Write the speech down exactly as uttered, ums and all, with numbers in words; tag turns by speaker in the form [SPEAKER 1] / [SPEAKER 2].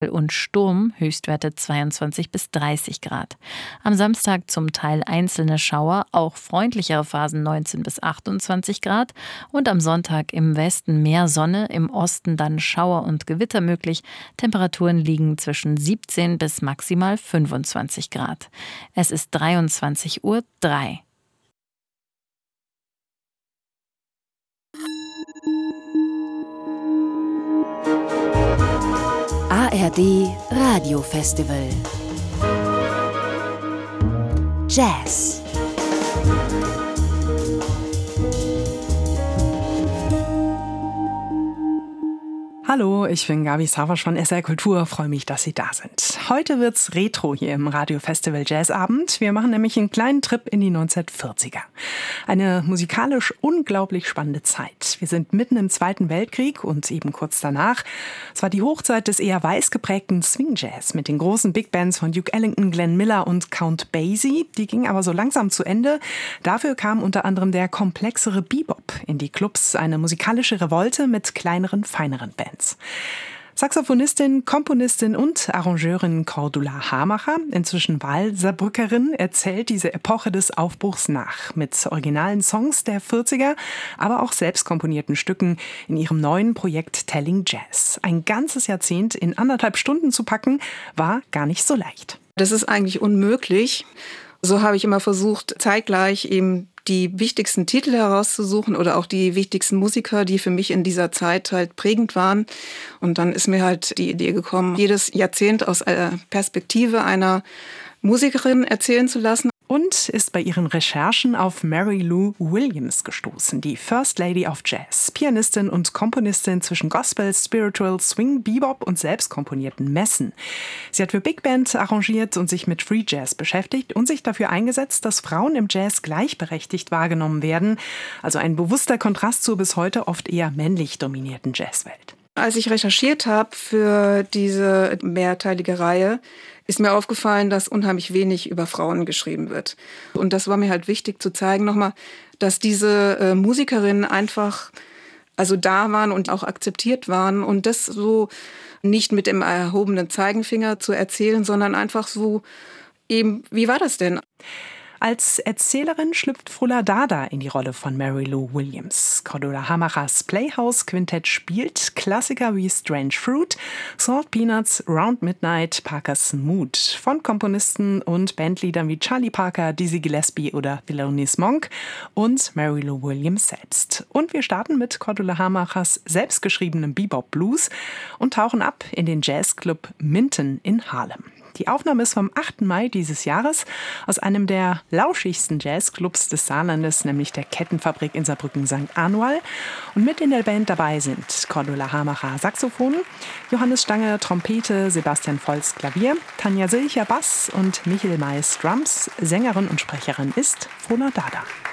[SPEAKER 1] und Sturm, Höchstwerte zweiundzwanzig bis dreißig Grad. Am Samstag zum Teil einzelne Schauer, auch freundlichere Phasen neunzehn bis achtundzwanzig Grad und am Sonntag im Westen mehr Sonne, im Osten dann Schauer und Gewitter möglich. Temperaturen liegen zwischen siebzehn bis maximal fünfundzwanzig Grad. Es ist dreiundzwanzig Uhr drei.
[SPEAKER 2] A R D Radiofestival Jazz.
[SPEAKER 3] Hallo, ich bin Gabi Savasch von S R Kultur, freue mich, dass Sie da sind. Heute wird's Retro hier im Radiofestival Jazzabend. Wir machen nämlich einen kleinen Trip in die neunzehnhundertvierziger. Eine musikalisch unglaublich spannende Zeit. Wir sind mitten im Zweiten Weltkrieg und eben kurz danach. Es war die Hochzeit des eher weiß geprägten Swing Jazz mit den großen Big Bands von Duke Ellington, Glenn Miller und Count Basie. Die ging aber so langsam zu Ende. Dafür kam unter anderem der komplexere Bebop in die Clubs, eine musikalische Revolte mit kleineren, feineren Bands. Saxophonistin, Komponistin und Arrangeurin Cordula Hamacher, inzwischen Wahlsaarbrückerin, erzählt diese Epoche des Aufbruchs nach. Mit originalen Songs der vierziger, aber auch selbst komponierten Stücken in ihrem neuen Projekt Telling Jazz. Ein ganzes Jahrzehnt in anderthalb Stunden zu packen, war gar nicht so leicht.
[SPEAKER 4] Das ist eigentlich unmöglich. So habe ich immer versucht, zeitgleich eben die wichtigsten Titel herauszusuchen oder auch die wichtigsten Musiker, die für mich in dieser Zeit halt prägend waren. Und dann ist mir halt die Idee gekommen, jedes Jahrzehnt aus der Perspektive einer Musikerin erzählen zu lassen.
[SPEAKER 3] Und ist bei ihren Recherchen auf Mary Lou Williams gestoßen, die First Lady of Jazz, Pianistin und Komponistin zwischen Gospel, Spiritual, Swing, Bebop und selbst komponierten Messen. Sie hat für Big Band arrangiert und sich mit Free Jazz beschäftigt und sich dafür eingesetzt, dass Frauen im Jazz gleichberechtigt wahrgenommen werden. Also ein bewusster Kontrast zur bis heute oft eher männlich dominierten Jazzwelt.
[SPEAKER 4] Als ich recherchiert habe für diese mehrteilige Reihe, ist mir aufgefallen, dass unheimlich wenig über Frauen geschrieben wird. Und das war mir halt wichtig zu zeigen nochmal, dass diese äh, Musikerinnen einfach also da waren und auch akzeptiert waren. Und das so nicht mit dem erhobenen Zeigefinger zu erzählen, sondern einfach so eben, wie war das denn?
[SPEAKER 3] Als Erzählerin schlüpft Frula Dada in die Rolle von Mary Lou Williams. Cordula Hamachers Playhouse Quintett spielt Klassiker wie Strange Fruit, Salt Peanuts, Round Midnight, Parker's Mood von Komponisten und Bandleadern wie Charlie Parker, Dizzy Gillespie oder Thelonious Monk und Mary Lou Williams selbst. Und wir starten mit Cordula Hamachers selbstgeschriebenem Bebop Blues und tauchen ab in den Jazzclub Minton in Harlem. Die Aufnahme ist vom achten Mai dieses Jahres aus einem der lauschigsten Jazzclubs des Saarlandes, nämlich der Kettenfabrik in Saarbrücken Sankt Anual. Und mit in der Band dabei sind Cordula Hamacher Saxophon, Johannes Stange Trompete, Sebastian Volz Klavier, Tanja Silcher Bass und Michel Mais Drums. Sängerin und Sprecherin ist Frula Dada.